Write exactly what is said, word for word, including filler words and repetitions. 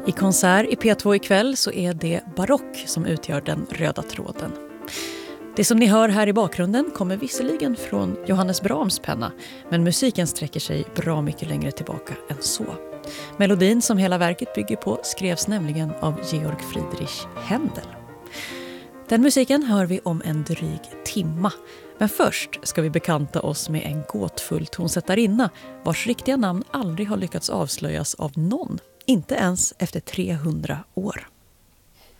I konsert i P två ikväll så är det barock som utgör den röda tråden. Det som ni hör här i bakgrunden kommer visserligen från Johannes Brahms penna, men musiken sträcker sig bra mycket längre tillbaka än så. Melodin som hela verket bygger på skrevs nämligen av Georg Friedrich Händel. Den musiken hör vi om en dryg timma. Men först ska vi bekanta oss med en gåtfull tonsättarinna vars riktiga namn aldrig har lyckats avslöjas av någon. Inte ens efter trehundra år.